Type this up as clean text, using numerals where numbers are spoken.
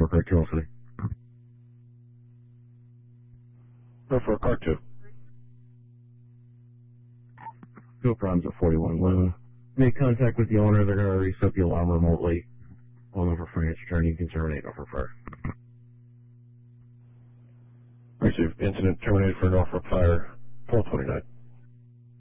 Norfolk Car 2 City. Norfolk Car 2. No problems at 41 Luna. Make contact with the owner. They're going to reset the alarm remotely. All over for answer turn. You can terminate over fire. Receive incident terminated for Norfolk Fire 429.